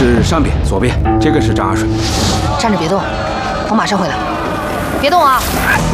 是上边左边，这个是张阿水。 站着别动，我马上回来。别动啊！